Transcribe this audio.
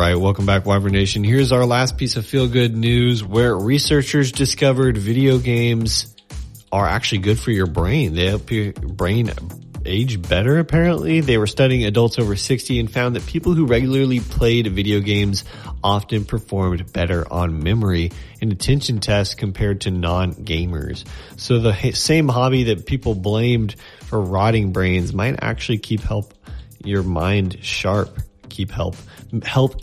right, welcome back, Wyvern Nation. Here's our last piece of feel-good news where researchers discovered video games are actually good for your brain. They help your brain age better, apparently. They were studying adults over 60 and found that people who regularly played video games often performed better on memory and attention tests compared to non-gamers. So the same hobby that people blamed for rotting brains might actually help your mind sharp, help